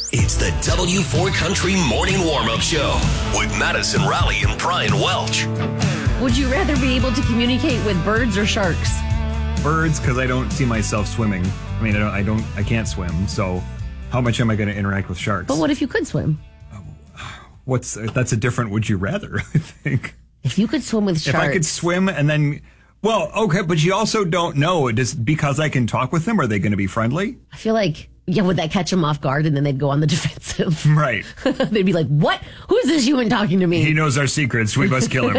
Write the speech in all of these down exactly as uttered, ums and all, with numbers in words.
It's the W four Country Morning Warm-Up Show with Madison Raleigh and Brian Welch. Would you rather be able to communicate with birds or sharks? Birds, because I don't see myself swimming. I mean, I don't, I don't, I can't swim. So, how much am I going to interact with sharks? But what if you could swim? What's that's a different would you rather? I think if you could swim with sharks, if I could swim and then, well, okay, but you also don't know. Does because I can talk with them, are they going to be friendly? I feel like. Yeah, would that catch them off guard and then they'd go on the defensive? Right. They'd be like, what? Who's this human talking to me? He knows our secrets. We must kill him.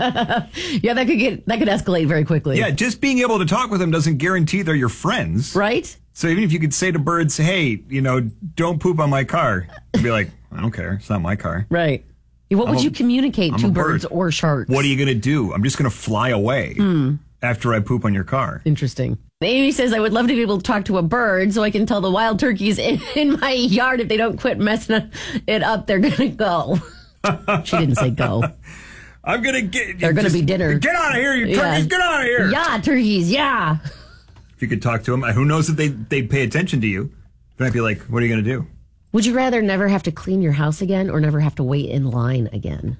Yeah, that could get that could escalate very quickly. Yeah, just being able to talk with them doesn't guarantee they're your friends. Right? So even if you could say to birds, hey, you know, don't poop on my car, they'd be like, I don't care. It's not my car. Right. What would I'm you a, communicate I'm to birds bird. or sharks? What are you going to do? I'm just going to fly away Hmm. after I poop on your car. Interesting. Amy says, I would love to be able to talk to a bird so I can tell the wild turkeys in, in my yard if they don't quit messing it up, they're going to go. She didn't say go. I'm going to get... They're going to be dinner. Get out of here, you Yeah. turkeys. Get out of here. Yeah, turkeys. Yeah. If you could talk to them, who knows if they, they'd pay attention to you. They might be like, what are you going to do? Would you rather never have to clean your house again or never have to wait in line again?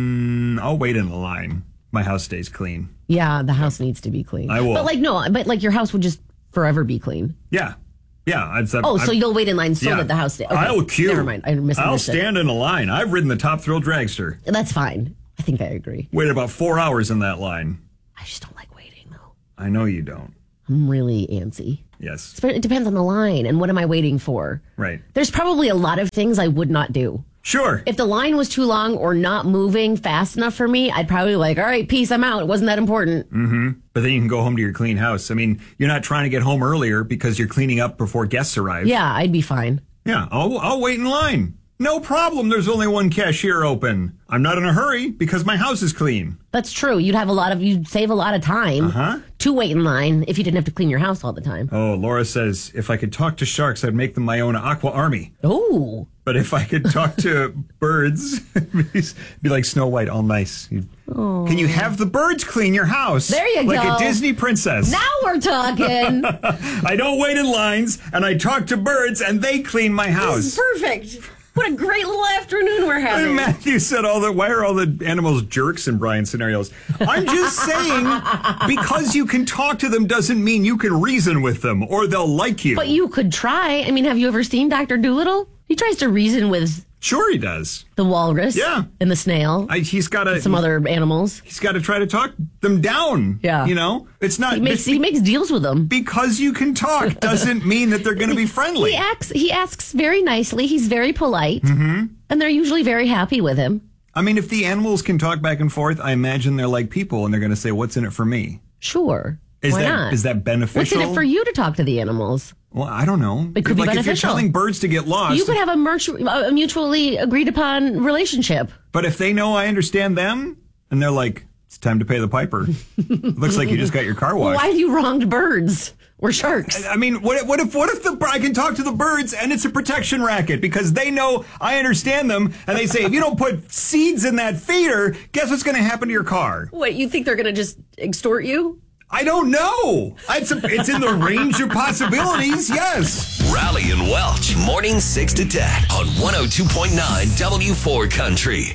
Mm, I'll wait in the line. My house stays clean. Yeah, the house needs to be clean. I will. But like, no, but like your house would just forever be clean. Yeah. Yeah. I'd, Oh, I'm, so you'll wait in line so yeah. that the house stays. Okay. I'll queue. Never mind. I misunderstood. I'll stand in a line. I've ridden the Top Thrill Dragster. That's fine. I think I agree. Waited about four hours in that line. I just don't like waiting, though. I know you don't. I'm really antsy. Yes. It depends on the line and what am I waiting for. Right. There's probably a lot of things I would not do. Sure. If the line was too long or not moving fast enough for me, I'd probably be like, all right, peace, I'm out. It wasn't that important. Mm-hmm. But then you can go home to your clean house. I mean, you're not trying to get home earlier because you're cleaning up before guests arrive. Yeah, I'd be fine. Yeah, I'll, I'll wait in line. No problem. There's only one cashier open. I'm not in a hurry because my house is clean. That's true. You'd have a lot of, you'd save a lot of time Uh-huh. to wait in line if you didn't have to clean your house all the time. Oh, Laura says, if I could talk to sharks, I'd make them my own aqua army. Oh. But if I could talk to birds, it'd be like Snow White, all nice. You'd, can you have the birds clean your house? There you like go. Like a Disney princess. Now we're talking. I don't wait in lines, and I talk to birds, and they clean my house. This is perfect. What a great little afternoon we're having. Matthew said, all the, why are all the animals jerks in Brian's scenarios? I'm just saying, because you can talk to them doesn't mean you can reason with them or they'll like you. But you could try. I mean, have you ever seen Doctor Dolittle? He tries to reason with Sure he does. the walrus Yeah. and the snail. I, he's got to some other animals. He's got to try to talk them down. Yeah. You know, it's not He makes, he makes deals with them. because you can talk doesn't mean that they're going to be friendly. He acts. He asks very nicely. He's very polite, Mm-hmm. and they're usually very happy with him. I mean, if the animals can talk back and forth, I imagine they're like people and they're going to say, what's in it for me? Sure. Is Why that not? is that beneficial? What's in it for you to talk to the animals? Well, I don't know. It could be like if you're beneficial. telling birds to get lost. You could have a, mutu- a mutually agreed upon relationship. But if they know I understand them, and they're like, it's time to pay the piper. Looks like you just got your car washed. Why have you wronged birds or sharks? I mean, what if, what if what if the I can talk to the birds and it's a protection racket because they know I understand them and they say if you don't put seeds in that feeder, guess what's going to happen to your car? What, you think they're going to just extort you? I don't know. It's, a, it's in the range of possibilities, yes. Raleigh and Welch, morning six to ten on one oh two point nine W four Country.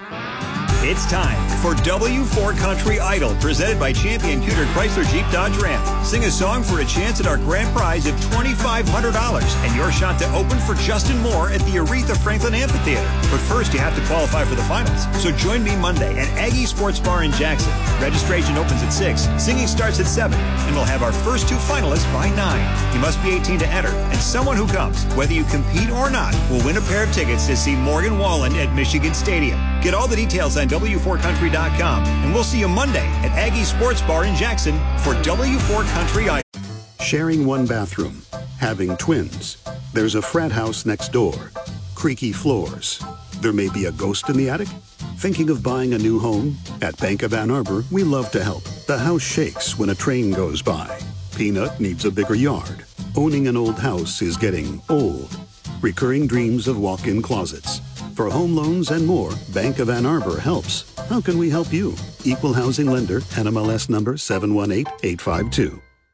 It's time for W four Country Idol, presented by Champion Cuter Chrysler Jeep Dodge Ram. Sing a song for a chance at our grand prize of twenty-five hundred dollars and your shot to open for Justin Moore at the Aretha Franklin Amphitheater. But first, you have to qualify for the finals. So join me Monday at Aggie Sports Bar in Jackson. Registration opens at six, singing starts at seven, and we'll have our first two finalists by nine. You must be eighteen to enter, and someone who comes, whether you compete or not, will win a pair of tickets to see Morgan Wallen at Michigan Stadium. Get all the details on W four country dot com, and we'll see you Monday at Aggie Sports Bar in Jackson for W four Country Idol. Sharing one bathroom, having twins. There's a frat house next door. Creaky floors. There may be a ghost in the attic. Thinking of buying a new home? At Bank of Ann Arbor, we love to help. The house shakes when a train goes by. Peanut needs a bigger yard. Owning an old house is getting old. Recurring dreams of walk-in closets. For home loans and more, Bank of Ann Arbor helps. How can we help you? Equal housing lender, N M L S number seven one eight eight five two.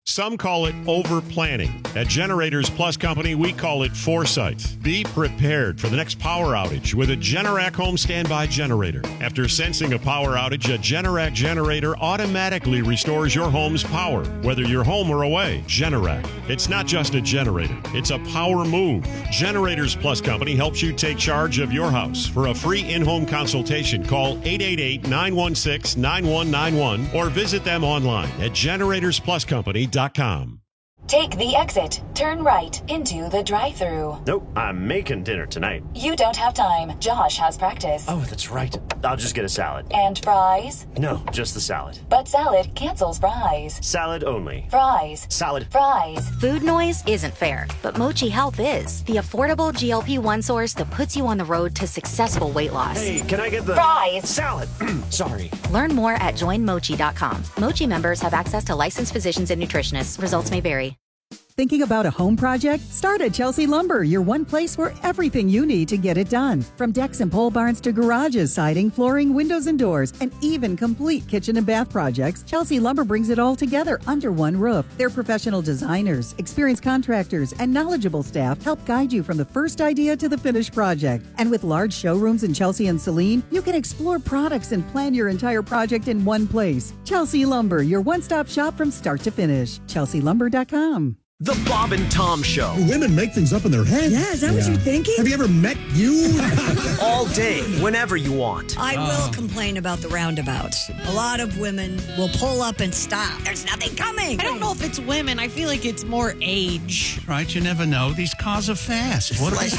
Some call it over-planning. At Generators Plus Company, we call it foresight. Be prepared for the next power outage with a Generac home standby generator. After sensing a power outage, a Generac generator automatically restores your home's power, whether you're home or away. Generac. It's not just a generator. It's a power move. Generators Plus Company helps you take charge of your house. For a free in-home consultation, call eight eight eight, nine one six, nine one nine one or visit them online at generators plus company dot com. Take the exit, turn right into the drive-thru. Nope, I'm making dinner tonight. You don't have time. Josh has practice. Oh, that's right. I'll just get a salad. And fries? No, just the salad. But salad cancels fries. Salad only. Fries. Salad. Fries. Food noise isn't fair, but Mochi Health is. The affordable G L P one source that puts you on the road to successful weight loss. Hey, can I get the... Fries. Salad. Sorry. Learn more at join mochi dot com. Mochi members have access to licensed physicians and nutritionists. Results may vary. Thinking about a home project? Start at Chelsea Lumber, your one place for everything you need to get it done. From decks and pole barns to garages, siding, flooring, windows and doors, and even complete kitchen and bath projects, Chelsea Lumber brings it all together under one roof. Their professional designers, experienced contractors, and knowledgeable staff help guide you from the first idea to the finished project. And with large showrooms in Chelsea and Saline, you can explore products and plan your entire project in one place. Chelsea Lumber, your one-stop shop from start to finish. chelsea lumber dot com. The Bob and Tom Show. Women make things up in their head. Yeah, is that yeah. what you're thinking? Have you ever met you? All day, whenever you want. I will uh. complain about the roundabouts. A lot of women will pull up and stop. There's nothing coming. I don't know if it's women. I feel like it's more age. Right, you never know. These cars are fast. What like,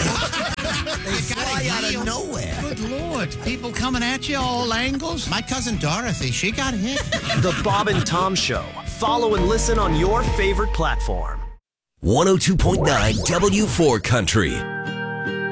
they fly out of nowhere. Good Lord. People coming at you all angles. My cousin Dorothy, she got hit. The Bob and Tom Show. Follow and listen on your favorite platform. one oh two point nine W four Country.